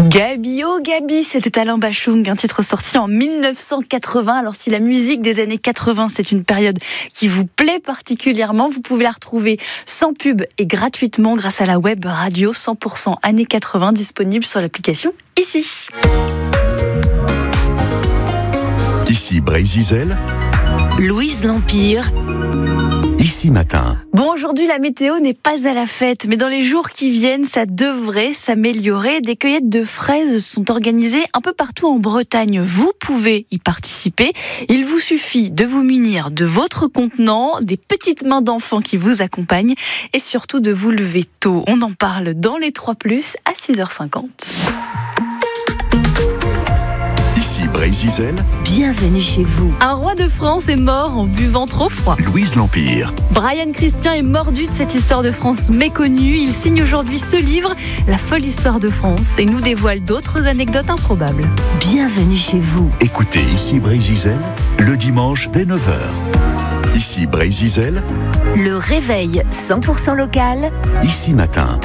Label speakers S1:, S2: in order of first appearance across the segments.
S1: Gabi, oh Gabi, c'était Alain Bachung, un titre sorti en 1980. Alors si la musique des années 80, c'est une période qui vous plaît particulièrement, vous pouvez la retrouver sans pub et gratuitement grâce à la web radio 100% années 80 disponible sur l'application Ici.
S2: Ici Brésil,
S3: Louise L'Empire.
S2: Ici Matin.
S1: Bon, aujourd'hui, la météo n'est pas à la fête, mais dans les jours qui viennent, ça devrait s'améliorer. Des cueillettes de fraises sont organisées un peu partout en Bretagne. Vous pouvez y participer. Il vous suffit de vous munir de votre contenant, des petites mains d'enfants qui vous accompagnent et surtout de vous lever tôt. On en parle dans les 3+, à 6h50.
S2: Ici Brésil,
S3: Bienvenue chez vous.
S1: Un roi de France est mort en buvant trop froid.
S2: Louise L'Empire.
S1: Brian Christian est mordu de cette histoire de France méconnue. Il signe aujourd'hui ce livre, La folle histoire de France, et nous dévoile d'autres anecdotes improbables.
S3: Bienvenue chez vous.
S2: Écoutez Ici Brésil, le dimanche dès 9h. Ici Brésil,
S3: Le réveil 100% local.
S2: Ici Matin.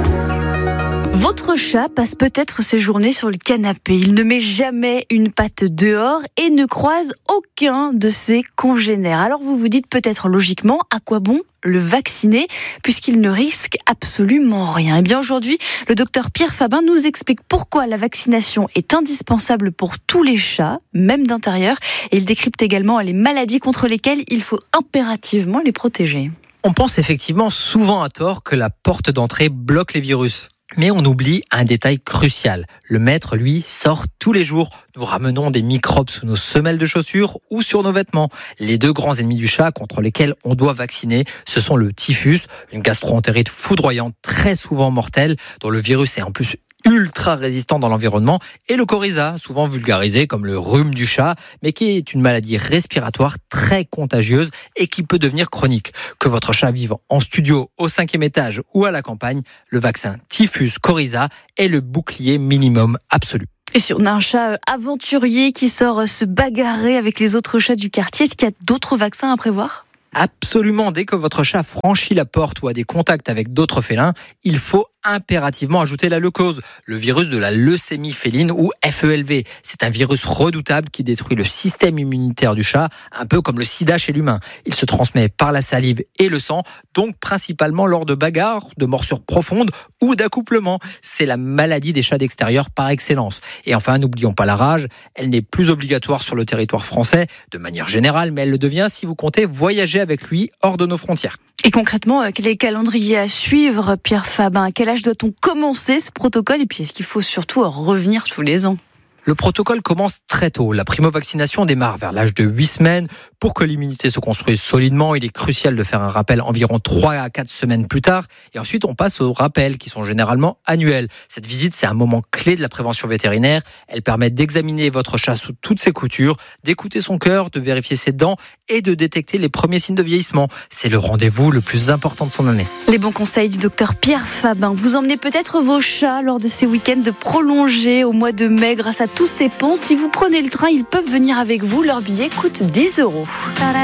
S1: Votre chat passe peut-être ses journées sur le canapé. Il ne met jamais une patte dehors et ne croise aucun de ses congénères. Alors vous vous dites peut-être logiquement, à quoi bon le vacciner puisqu'il ne risque absolument rien. Et bien aujourd'hui, le docteur Pierre Fabin nous explique pourquoi la vaccination est indispensable pour tous les chats, même d'intérieur. Et il décrypte également les maladies contre lesquelles il faut impérativement les protéger.
S4: On pense effectivement souvent à tort que la porte d'entrée bloque les virus. Mais on oublie un détail crucial. Le maître, lui, sort tous les jours. Nous ramenons des microbes sous nos semelles de chaussures ou sur nos vêtements. Les deux grands ennemis du chat contre lesquels on doit vacciner, ce sont le typhus, une gastro-entérite foudroyante très souvent mortelle, dont le virus est en plus ultra résistant dans l'environnement, et le coryza, souvent vulgarisé comme le rhume du chat, mais qui est une maladie respiratoire très contagieuse et qui peut devenir chronique. Que votre chat vive en studio, au 5e étage ou à la campagne, le vaccin typhus coryza est le bouclier minimum absolu.
S1: Et si on a un chat aventurier qui sort se bagarrer avec les autres chats du quartier, est-ce qu'il y a d'autres vaccins à prévoir ?
S4: Absolument, dès que votre chat franchit la porte ou a des contacts avec d'autres félins, il faut impérativement ajouter la leucose, le virus de la leucémie féline ou FELV. C'est un virus redoutable qui détruit le système immunitaire du chat, un peu comme le sida chez l'humain. Il se transmet par la salive et le sang, donc principalement lors de bagarres, de morsures profondes ou d'accouplements. C'est la maladie des chats d'extérieur par excellence. Et enfin, n'oublions pas la rage, elle n'est plus obligatoire sur le territoire français de manière générale, mais elle le devient si vous comptez voyager avec lui hors de nos frontières.
S1: Et concrètement, quel est le calendrier à suivre, Pierre Fabin ? À quel âge doit-on commencer ce protocole ? Et puis, est-ce qu'il faut surtout revenir tous les ans ?
S4: Le protocole commence très tôt. La primo-vaccination démarre vers l'âge de 8 semaines. Pour que l'immunité se construise solidement, il est crucial de faire un rappel environ 3 à 4 semaines plus tard. Et ensuite, on passe aux rappels qui sont généralement annuels. Cette visite, c'est un moment clé de la prévention vétérinaire. Elle permet d'examiner votre chat sous toutes ses coutures, d'écouter son cœur, de vérifier ses dents et de détecter les premiers signes de vieillissement. C'est le rendez-vous le plus important de son année.
S1: Les bons conseils du docteur Pierre Fabin. Vous emmenez peut-être vos chats lors de ces week-ends prolongés au mois de mai grâce à tous ces ponts. Si vous prenez le train, ils peuvent venir avec vous. Leur billet coûte 10 €.